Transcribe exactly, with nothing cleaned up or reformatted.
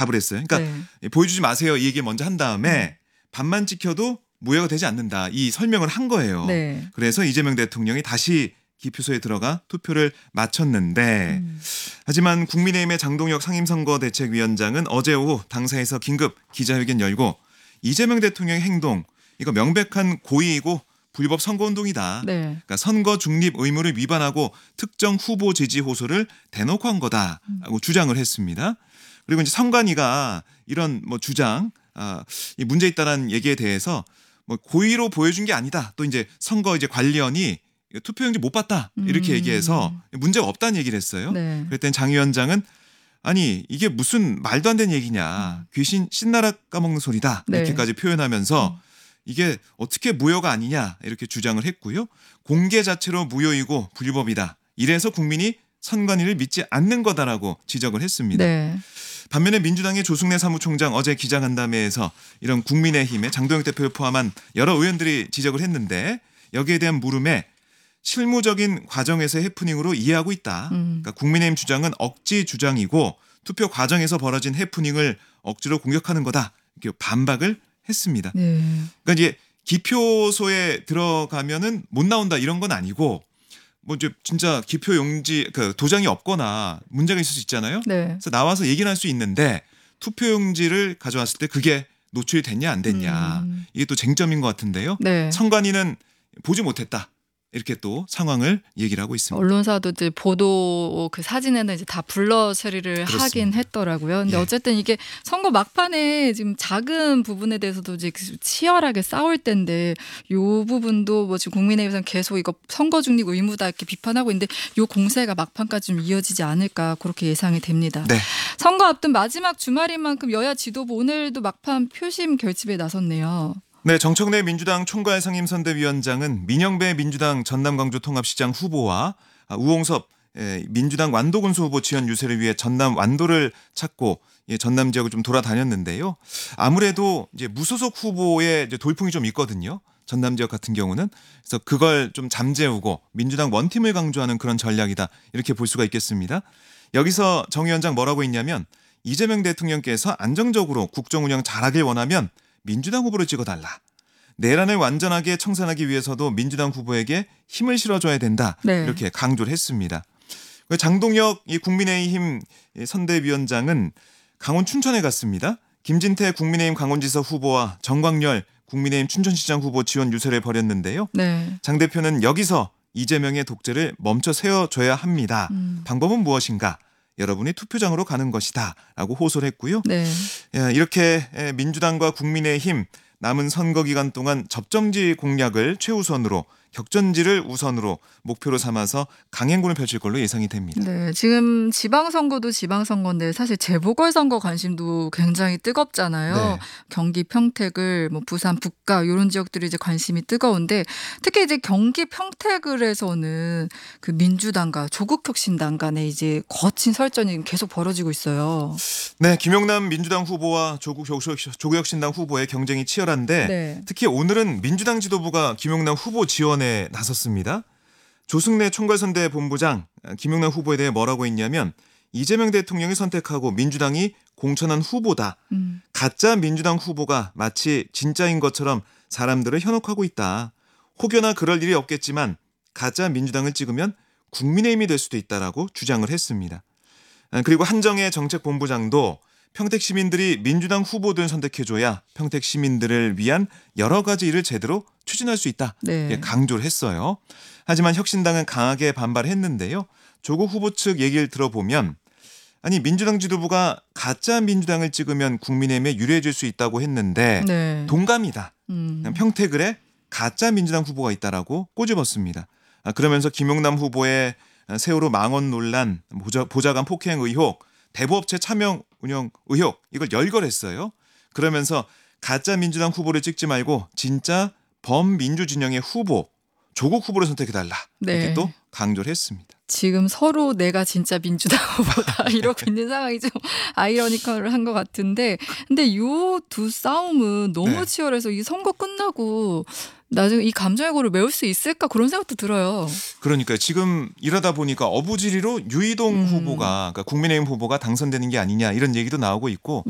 답을 했어요. 그러니까 네. 보여주지 마세요 이 얘기 먼저 한 다음에 반만 찍혀도 무효가 되지 않는다 이 설명을 한 거예요. 네. 그래서 이재명 대통령이 다시 기표소에 들어가 투표를 마쳤는데 음. 하지만 국민의힘의 장동혁 상임선거대책위원장은 어제 오후 당사에서 긴급 기자회견 열고 이재명 대통령의 행동 이거 명백한 고의이고 불법 선거운동이다. 네. 그러니까 선거 중립 의무를 위반하고 특정 후보 지지 호소를 대놓고 한 거다라고 음. 주장을 했습니다. 그리고 이제 선관위가 이런 뭐 주장, 아, 이 문제 있다는 얘기에 대해서 뭐 고의로 보여준 게 아니다. 또 이제 선거 이제 관련이 투표용지 못 봤다 이렇게 음. 얘기해서 문제가 없다는 얘기를 했어요. 네. 그랬더니 장 위원장은 아니 이게 무슨 말도 안 되는 얘기냐. 음. 귀신 신나라 까먹는 소리다. 네. 이렇게까지 표현하면서 음. 이게 어떻게 무효가 아니냐 이렇게 주장을 했고요. 공개 자체로 무효이고 불법이다. 이래서 국민이 선관위를 믿지 않는 거다라고 지적을 했습니다. 네. 반면에 민주당의 조승래 사무총장 어제 기자간담회에서 이런 국민의힘의 장동혁 대표를 포함한 여러 의원들이 지적을 했는데 여기에 대한 물음에 실무적인 과정에서의 해프닝으로 이해하고 있다. 음. 그러니까 국민의힘 주장은 억지 주장이고 투표 과정에서 벌어진 해프닝을 억지로 공격하는 거다. 이렇게 반박을 했습니다. 네. 그러니까 이제 기표소에 들어가면은 못 나온다 이런 건 아니고 뭐 이제 진짜 기표 용지 그 도장이 없거나 문제가 있을 수 있잖아요. 네. 그래서 나와서 얘기를 할 수 있는데 투표 용지를 가져왔을 때 그게 노출이 됐냐 안 됐냐 음. 이게 또 쟁점인 것 같은데요. 네. 선관위는 보지 못했다. 이렇게 또 상황을 얘기를 하고 있습니다. 언론사들 보도 그 사진에는 이제 다 블러 처리를 그렇습니다. 하긴 했더라고요. 근데 예. 어쨌든 이게 선거 막판에 지금 작은 부분에 대해서도 이제 치열하게 싸울 텐데 이 부분도 뭐 지금 국민의힘에서는 계속 이거 선거 중립 의무다 이렇게 비판하고 있는데 이 공세가 막판까지 좀 이어지지 않을까 그렇게 예상이 됩니다. 네. 선거 앞둔 마지막 주말인 만큼 여야 지도부 오늘도 막판 표심 결집에 나섰네요. 네, 정청래 민주당 총괄 상임선대위원장은 민영배 민주당 전남 광주 통합시장 후보와 우홍섭 민주당 완도군수 후보 지원 유세를 위해 전남 완도를 찾고 전남 지역을 좀 돌아다녔는데요. 아무래도 이제 무소속 후보의 이제 돌풍이 좀 있거든요. 전남 지역 같은 경우는 그래서 그걸 좀 잠재우고 민주당 원팀을 강조하는 그런 전략이다 이렇게 볼 수가 있겠습니다. 여기서 정 위원장 뭐라고 했냐면 이재명 대통령께서 안정적으로 국정 운영 잘하길 원하면 민주당 후보를 찍어달라. 내란을 완전하게 청산하기 위해서도 민주당 후보에게 힘을 실어줘야 된다. 네. 이렇게 강조를 했습니다. 장동혁 이 국민의힘 선대위원장은 강원 춘천에 갔습니다. 김진태 국민의힘 강원지사 후보와 정광열 국민의힘 춘천시장 후보 지원 유세를 벌였는데요. 네. 장 대표는 여기서 이재명의 독재를 멈춰 세워줘야 합니다. 음. 방법은 무엇인가? 여러분이 투표장으로 가는 것이다 라고 호소를 했고요. 네. 이렇게 민주당과 국민의힘 남은 선거 기간 동안 접점지 공략을 최우선으로 격전지를 우선으로 목표로 삼아서 강행군을 펼칠 걸로 예상이 됩니다. 네, 지금 지방선거도 지방선거인데 사실 재보궐선거 관심도 굉장히 뜨겁잖아요. 네. 경기 평택을 뭐 부산 북가 이런 지역들이 이제 관심이 뜨거운데 특히 이제 경기 평택을에서는 그 민주당과 조국혁신당 간에 이제 거친 설전이 계속 벌어지고 있어요. 네, 김용남 민주당 후보와 조국 조국혁신당 후보의 경쟁이 치열한데 네. 특히 오늘은 민주당 지도부가 김용남 후보 지원에 나섰습니다. 조승래 총괄선대 본부장 김용남 후보에 대해 뭐라고 했냐면 이재명 대통령이 선택하고 민주당이 공천한 후보다. 음. 가짜 민주당 후보가 마치 진짜인 것처럼 사람들을 현혹하고 있다. 혹여나 그럴 일이 없겠지만 가짜 민주당을 찍으면 국민의힘이 될 수도 있다라고 주장을 했습니다. 그리고 한정혜 정책본부장도 평택 시민들이 민주당 후보들 선택해줘야 평택 시민들을 위한 여러 가지 일을 제대로 추진할 수 있다. 네. 강조를 했어요. 하지만 혁신당은 강하게 반발했는데요. 조국 후보 측 얘기를 들어보면 아니 민주당 지도부가 가짜 민주당을 찍으면 국민의힘에 유리해질 수 있다고 했는데 네. 동감이다. 음. 평택을에 가짜 민주당 후보가 있다라고 꼬집었습니다. 그러면서 김용남 후보의 세월호 망언 논란, 보좌, 보좌관 폭행 의혹, 대부업체 차명 운영 의혹 이걸 열거했어요. 그러면서 가짜 민주당 후보를 찍지 말고 진짜 범민주 진영의 후보 조국 후보를 선택해달라. 네. 이렇게 또 강조를 했습니다. 지금 서로 내가 진짜 민주당 후보다 이러고 있는 상황이 좀 아이러니컬한 것 같은데 근데 이 두 싸움은 너무 네. 치열해서 이 선거 끝나고 나중에 이 감정의 골을 메울 수 있을까 그런 생각도 들어요. 그러니까 지금 이러다 보니까 어부지리로 유이동 음. 후보가 그러니까 국민의힘 후보가 당선되는 게 아니냐 이런 얘기도 나오고 있고